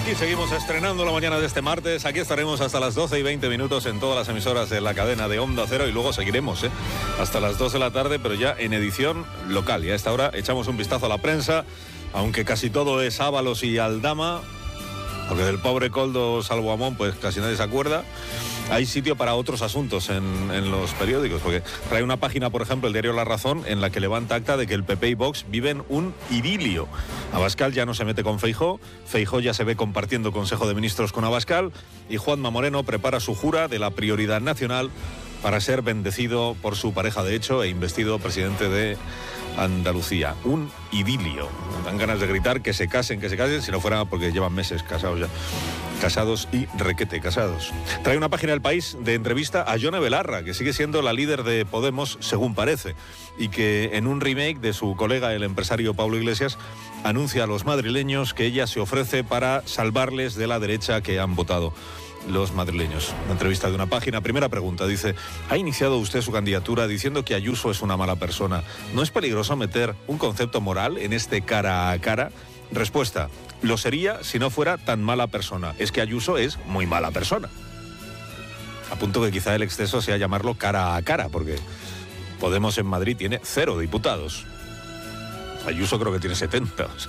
Aquí seguimos estrenando la mañana de este martes. Aquí estaremos hasta las 12:20 en todas las emisoras de la cadena de Onda Cero y luego seguiremos hasta las 2 de la tarde, pero ya en edición local. Y a esta hora echamos un vistazo a la prensa, aunque casi todo es Ábalos y Aldama, porque del pobre Koldo salvo Amón pues casi nadie se acuerda. Hay sitio para otros asuntos en los periódicos, porque trae una página, por ejemplo, el diario La Razón, en la que levanta acta de que el PP y Vox viven un idilio. Abascal ya no se mete con Feijóo, Feijóo ya se ve compartiendo Consejo de Ministros con Abascal, y Juanma Moreno prepara su jura de la prioridad nacional para ser bendecido por su pareja de hecho e investido presidente de Andalucía. Un idilio. Dan ganas de gritar que se casen, si no fuera porque llevan meses casados ya. Casados y requete casados. Trae una página del País de entrevista a Yone Belarra, que sigue siendo la líder de Podemos, según parece, y que en un remake de su colega, el empresario Pablo Iglesias, anuncia a los madrileños que ella se ofrece para salvarles de la derecha que han votado los madrileños. Una entrevista de una página. Primera pregunta, dice: ¿ha iniciado usted su candidatura diciendo que Ayuso es una mala persona? ¿No es peligroso meter un concepto moral en este cara a cara? Respuesta: lo sería si no fuera tan mala persona. Es que Ayuso es muy mala persona. Apunto que quizá el exceso sea llamarlo cara a cara, porque Podemos en Madrid tiene 0 diputados. Ayuso creo que tiene 70. O sea.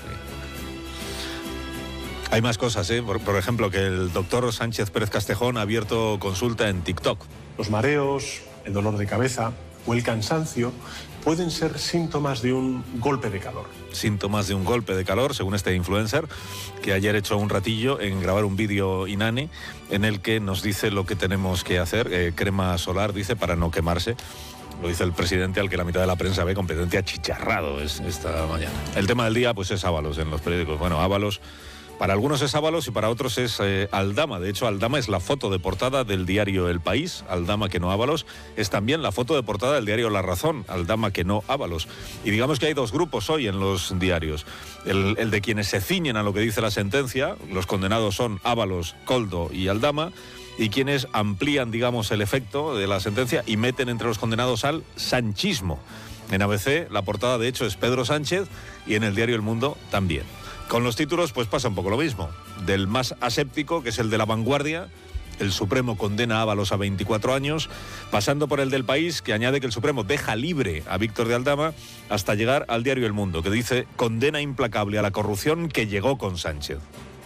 Hay más cosas, por ejemplo, que el doctor Sánchez Pérez Castejón ha abierto consulta en TikTok. Los mareos, el dolor de cabeza o el cansancio pueden ser síntomas de un golpe de calor. Síntomas de un golpe de calor, según este influencer, que ayer echó un ratillo en grabar un vídeo inane en el que nos dice lo que tenemos que hacer. Crema solar, dice, para no quemarse. Lo dice el presidente, al que la mitad de la prensa ve completamente achicharrado esta mañana. El tema del día pues es Ábalos en los periódicos. Bueno, Ábalos, para algunos es Ábalos y para otros es Aldama. De hecho, Aldama es la foto de portada del diario El País, Aldama que no Ábalos. Es también la foto de portada del diario La Razón, Aldama que no Ábalos. Y digamos que hay dos grupos hoy en los diarios. El de quienes se ciñen a lo que dice la sentencia, los condenados son Ábalos, Koldo y Aldama, y quienes amplían, digamos, el efecto de la sentencia y meten entre los condenados al sanchismo. En ABC la portada de hecho es Pedro Sánchez y en el diario El Mundo también. Con los títulos pues pasa un poco lo mismo. Del más aséptico, que es el de La Vanguardia, el Supremo condena a Ábalos a 24 años, pasando por el del País, que añade que el Supremo deja libre a Víctor de Aldama, hasta llegar al diario El Mundo, que dice: condena implacable a la corrupción que llegó con Sánchez.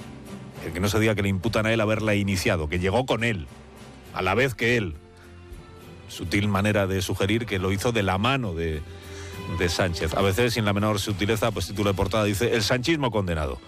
Que no se diga que le imputan a él haberla iniciado, que llegó con él, a la vez que él. Sutil manera de sugerir que lo hizo de la mano de Sánchez. A veces, sin la menor sutileza, pues título de portada dice: el sanchismo condenado.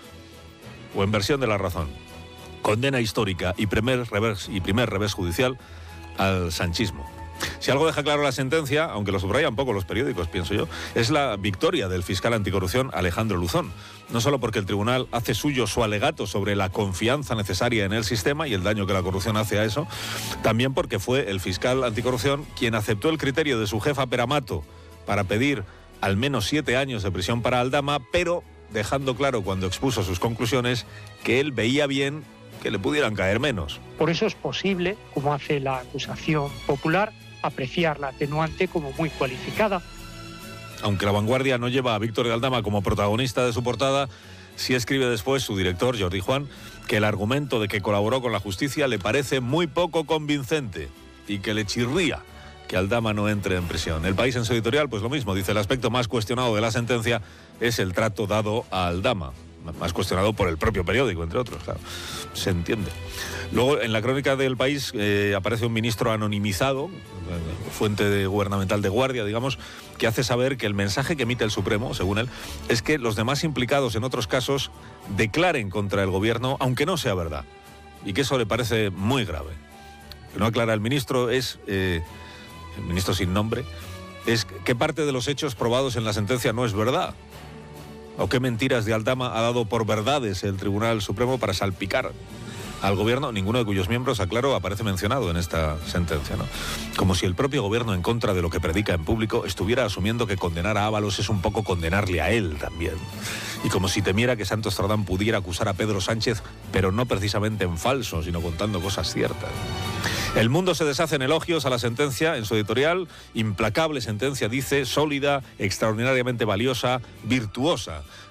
O en versión de La Razón: condena histórica y primer revés judicial al sanchismo. Si algo deja claro la sentencia, aunque lo subrayan poco los periódicos, pienso yo, es la victoria del fiscal anticorrupción Alejandro Luzón. No solo porque el tribunal hace suyo su alegato sobre la confianza necesaria en el sistema y el daño que la corrupción hace a eso, también porque fue el fiscal anticorrupción quien aceptó el criterio de su jefa Peramato para pedir al menos 7 años de prisión para Aldama, pero dejando claro cuando expuso sus conclusiones que él veía bien que le pudieran caer menos. Por eso es posible, como hace la acusación popular, apreciar la atenuante como muy cualificada. Aunque La Vanguardia no lleva a Víctor de Aldama como protagonista de su portada, sí escribe después su director, Jordi Juan, que el argumento de que colaboró con la justicia le parece muy poco convincente y que le chirría que Aldama no entre en prisión. El País en su editorial, pues lo mismo, dice: el aspecto más cuestionado de la sentencia es el trato dado a Aldama. Más cuestionado por el propio periódico, entre otros, claro. Se entiende. Luego, en la crónica del País aparece un ministro anonimizado, fuente gubernamental de guardia, digamos, que hace saber que el mensaje que emite el Supremo, según él, es que los demás implicados en otros casos declaren contra el gobierno, aunque no sea verdad. Y que eso le parece muy grave. Lo que no aclara el ministro es, el ministro sin nombre, es qué parte de los hechos probados en la sentencia no es verdad. ¿O qué mentiras de Aldama ha dado por verdades el Tribunal Supremo para salpicar al gobierno, ninguno de cuyos miembros, aclaro, aparece mencionado en esta sentencia, ¿no? Como si el propio gobierno, en contra de lo que predica en público, estuviera asumiendo que condenar a Ábalos es un poco condenarle a él también. Y como si temiera que Santos Tardán pudiera acusar a Pedro Sánchez, pero no precisamente en falso, sino contando cosas ciertas. El Mundo se deshace en elogios a la sentencia, en su editorial: implacable sentencia, dice, sólida, extraordinariamente valiosa, virtuosa.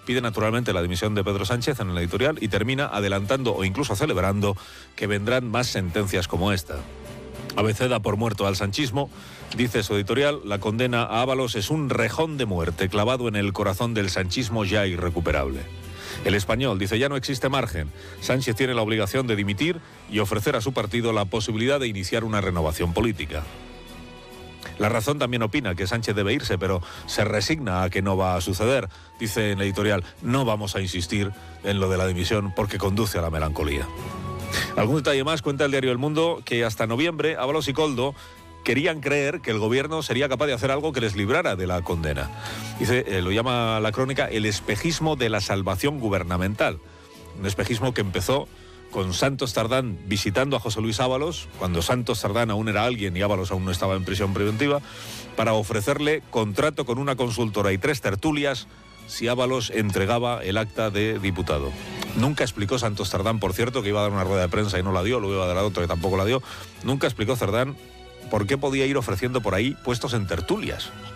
pide naturalmente la dimisión de Pedro Sánchez en el editorial y termina adelantando o incluso celebrando que vendrán más sentencias como esta. ABC da por muerto al sanchismo. Dice su editorial, la condena a Ábalos es un rejón de muerte clavado en el corazón del sanchismo ya irrecuperable. El Español dice, ya no existe margen. Sánchez tiene la obligación de dimitir y ofrecer a su partido la posibilidad de iniciar una renovación política. La Razón también opina que Sánchez debe irse, pero se resigna a que no va a suceder. Dice en la editorial, no vamos a insistir en lo de la dimisión porque conduce a la melancolía. Algún detalle más, cuenta el diario El Mundo que hasta noviembre Ábalos y Koldo querían creer que el gobierno sería capaz de hacer algo que les librara de la condena. Dice, lo llama la crónica, el espejismo de la salvación gubernamental. Un espejismo que empezó con Santos Tardán visitando a José Luis Ábalos, cuando Santos Tardán aún era alguien y Ábalos aún no estaba en prisión preventiva, para ofrecerle contrato con una consultora y 3 tertulias si Ábalos entregaba el acta de diputado. Nunca explicó Santos Tardán, por cierto, que iba a dar una rueda de prensa y no la dio, luego iba a dar a otro y tampoco la dio. Nunca explicó Cerdán por qué podía ir ofreciendo por ahí puestos en tertulias.